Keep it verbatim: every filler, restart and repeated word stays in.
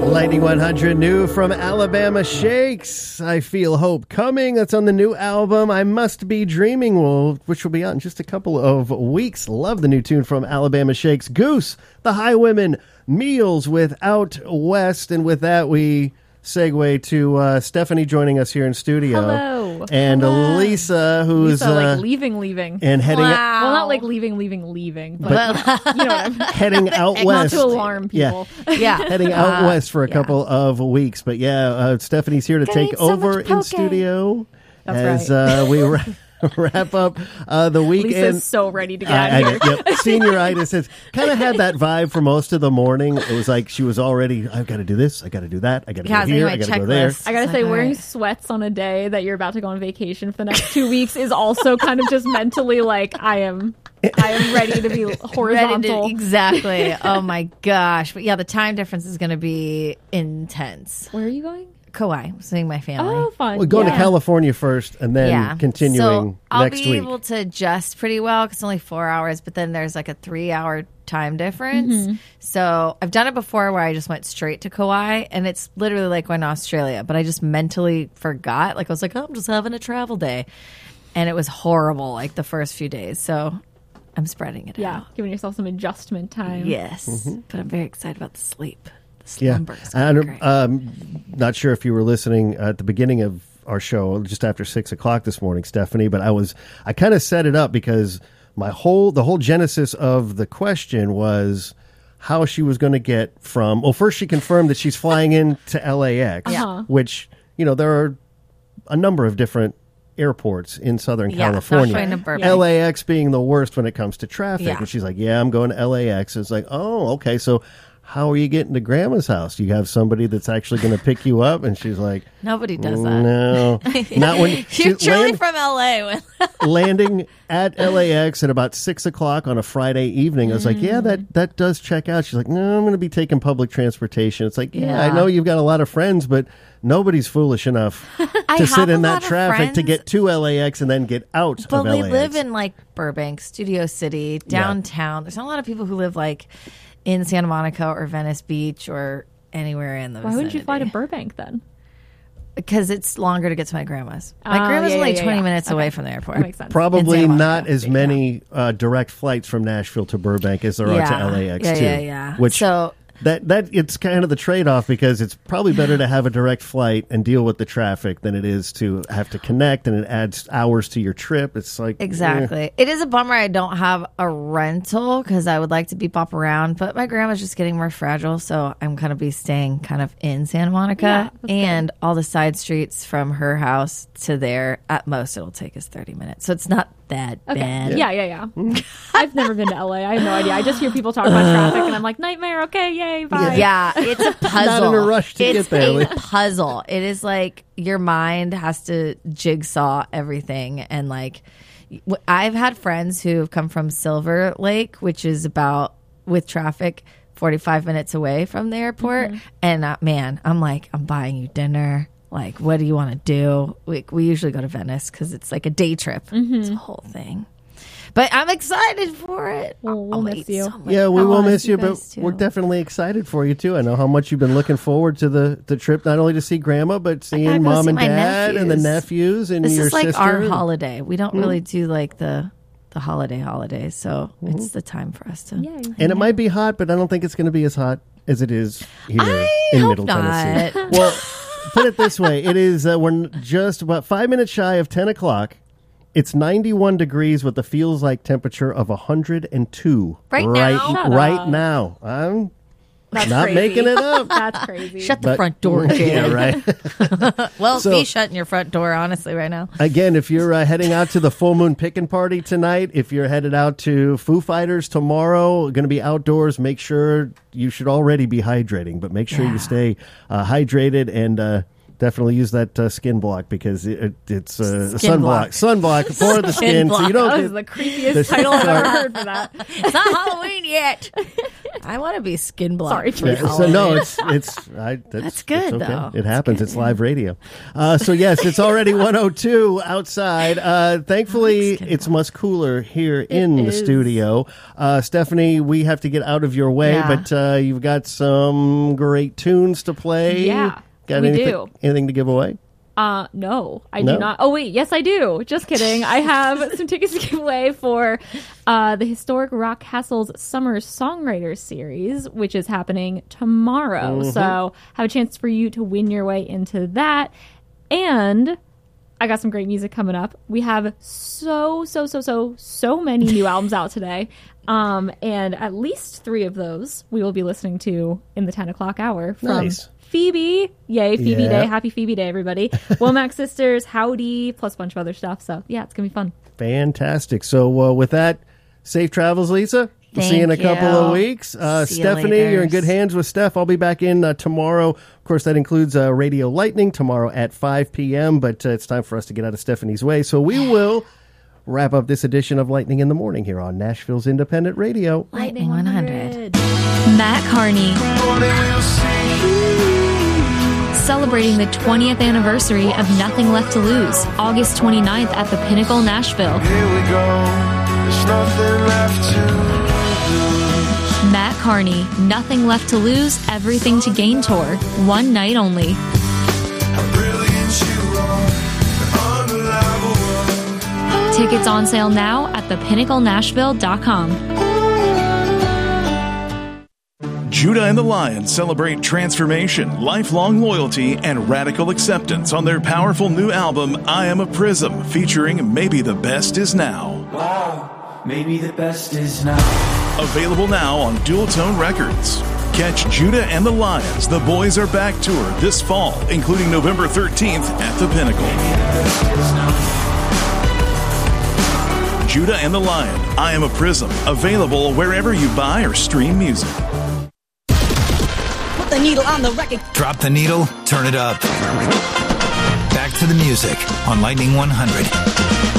Lightning one hundred, new from Alabama Shakes. I Feel Hope Coming. That's on the new album, I Must Be Dreaming, which will be out in just a couple of weeks. Love the new tune from Alabama Shakes. Goose, The Highwomen, Meals with Out West. And with that, we segue to uh, Stephanie joining us here in studio. Hello. And Hello. Lisa, who's... Lisa, like, uh, leaving, leaving. And heading... Wow. Well, not like leaving, leaving, leaving. But, But you know what I mean. heading out Not west. to alarm people. Yeah, Yeah. heading out Uh, west for a yeah. couple of weeks. But yeah, uh, Stephanie's here to Gonna take eat so over much in poke. studio That's as right. uh, we ra- wrap up uh, the weekend. Lisa's so ready to get I, I, out of here. yep. Senioritis has kind of had that vibe for most of the morning. It was like she was already, I've got to do this, I got to do that, I got to Yeah, go here, my I got to go there. checklist. I gotta It's say, like, wearing all right. sweats on a day that you're about to go on vacation for the next two weeks is also kind of just mentally like, I am I am ready to be Ready horizontal. to, exactly. Oh my gosh. But yeah, the time difference is going to be intense. Where are you going? Kauai, seeing my family. Oh, fun. We're going yeah. to California first and then yeah. continuing so I'll next be week. able to adjust pretty well because it's only four hours, but then there's like a three hour time difference. Mm-hmm. So I've done it before where I just went straight to Kauai, and it's literally like going to Australia, but I just mentally forgot. Like I was like, oh, I'm just having a travel day. And it was horrible like the first few days. So I'm spreading it Yeah, out. giving yourself some adjustment time. Yes. Mm-hmm. But I'm very excited about the sleep. The Yeah, slumber is I gonna be don't- great. um, not sure if you were listening at the beginning of our show, just after six o'clock this morning, Stephanie. But I was, I kind of set it up because my whole, the whole genesis of the question was how she was going to get from. Well, first she confirmed that she's flying into L A X, Uh-huh. which you know there are a number of different airports in Southern Yeah, not California. going to Burbank. L A X being the worst when it comes to traffic. Yeah. And she's like, yeah, I'm going to L A X. It's like, oh, okay. So how are you getting to Grandma's house? Do you have somebody that's actually going to pick you up? And she's like, Nobody does that. no. Not when You're she truly land- from L A. When landing at L A X at about six o'clock on a Friday evening. I was like, yeah, that, that does check out. She's like, no, I'm going to be taking public transportation. It's like, yeah, Yeah. I know you've got a lot of friends, but nobody's foolish enough I to have sit a in that lot of traffic to friends, get to L A X and then get out but of L A X. we live in like Burbank, Studio City, downtown. There's not a lot of people who live like in Santa Monica or Venice Beach or anywhere in the Why wouldn't you fly to vicinity. Burbank then? Because it's longer to get to my grandma's. My Ah, grandma's yeah, only yeah, yeah, twenty yeah. minutes Okay. away from the airport. That makes sense. Probably In Santa not Monica, as yeah. many uh, direct flights from Nashville to Burbank as there are to L A X yeah, too. yeah, yeah. Which So that that it's kind of the trade off because it's probably better to have a direct flight and deal with the traffic than it is to have to connect, and it adds hours to your trip. It's like eh. exactly. It is a bummer I don't have a rental because I would like to be pop around, but my grandma's just getting more fragile, so I'm going to be staying kind of in Santa Monica, Yeah, that's good. and all the side streets from her house to there. At most, it'll take us thirty minutes, so it's not that Okay. bad. Yeah, yeah, yeah. I've never been to L A. I have no idea. I just hear people talk about traffic, and I'm like, nightmare. Okay, yay, bye. Yeah, it's a puzzle. Not in a rush to it's get there, a Lee. puzzle. It is like your mind has to jigsaw everything, and like w- I've had friends who have come from Silver Lake, which is about with traffic forty-five minutes away from the airport, and uh, man, I'm like, I'm buying you dinner. Like, what do you want to do? We, we usually go to Venice because it's like a day trip. It's a whole thing. But I'm excited for it. Well, we'll I'll miss eat you. so much. Yeah, we I will want miss you, but guys too. we're definitely excited for you too. I know how much you've been looking forward to the, the trip, not only to see Grandma, but gotta seeing go Mom see and my Dad and the nephews. nephews and This your is like sister. our holiday. We don't really do like the the holiday holidays, so it's the time for us to. Yay. And it might be hot, but I don't think it's going to be as hot as it is here I in hope Middle Tennessee. not. Well, put it this way: it is uh, we're just about five minutes shy of ten o'clock. It's ninety-one degrees with a feels like temperature of one hundred two Right right, now? Shut right up. now. I'm That's not crazy. making it up. That's crazy. Shut the But- front door, yeah, kid. right. Well, So- be shutting your front door, honestly, right now. Again, if you're uh, heading out to the full moon picking party tonight, if you're headed out to Foo Fighters tomorrow, going to be outdoors, make sure you should already be hydrating, but make sure Yeah. you stay uh, hydrated and uh, definitely use that uh, skin block because it, it, it's uh, Skin sunblock. block. Sunblock for the skin, so you block. don't That get was the creepiest the- title I've ever heard for that. It's not Halloween yet. I want to be skin blocked. Sorry, for Yeah, the so no, holidays. it's it's I, that's, That's good, it's okay. though. It happens. It's live radio. Uh, so yes, it's already one oh two outside. Uh, thankfully, skin it's much cooler here in the is. studio. Uh, Stephanie, we have to get out of your way, Yeah. but uh, you've got some great tunes to play. Yeah, got we anything, do. anything to give away? Uh, no, I No? do not. Oh, wait, yes, I do. Just kidding. I have some tickets to give away for uh, the Historic Rock Castle's Summer Songwriters Series, which is happening tomorrow. Mm-hmm. So have a chance for you to win your way into that. And I got some great music coming up. We have so, so, so, so, so many new albums out today. Um, and at least three of those we will be listening to in the ten o'clock hour from Nice. Phoebe. Yay, Phoebe Yeah. Day. Happy Phoebe Day, everybody. Womack Sisters, Howdy, plus a bunch of other stuff. So, yeah, it's going to be fun. Fantastic. So uh, with that, safe travels, Lisa. We'll see you in a Thank couple you. of weeks. Uh, See you Stephanie, later. you're in good hands with Steph. I'll be back in uh, tomorrow. Of course, that includes uh, Radio Lightning tomorrow at five p.m., but uh, it's time for us to get out of Stephanie's way. So we will wrap up this edition of Lightning in the Morning here on Nashville's Independent Radio. Lightning one hundred. Matt Carney. Celebrating the twentieth anniversary of Nothing Left to Lose, August twenty-ninth at the Pinnacle, Nashville. Here we go. There's nothing left to lose. Matt Carney, Nothing Left to Lose, Everything to Gain Tour. One night only. How brilliant you are. Unreliable. Tickets on sale now at the pinnacle nashville dot com. Judah and the Lion celebrate transformation, lifelong loyalty, and radical acceptance on their powerful new album, I Am a Prism, featuring Maybe the Best Is Now. Wow, maybe the best is now. Available now on Dual Tone Records. Catch Judah and the Lions, The Boys Are Back tour this fall, including November thirteenth at the Pinnacle. Judah and the Lion, I Am a Prism, available wherever you buy or stream music. The needle on the record. Drop the needle, turn it up. Back to the music on Lightning one hundred.